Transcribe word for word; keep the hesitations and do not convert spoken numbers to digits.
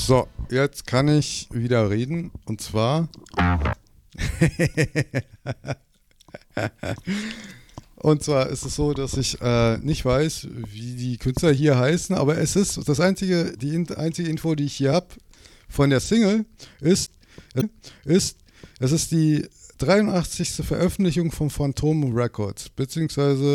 So, jetzt kann ich wieder reden. Und zwar. Und zwar ist es so, dass ich äh, nicht weiß, wie die Künstler hier heißen, aber es ist das einzige, die in, einzige Info, die ich hier habe von der Single, ist, äh, ist, es ist die dreiundachtzigste Veröffentlichung von Phantom Records, beziehungsweise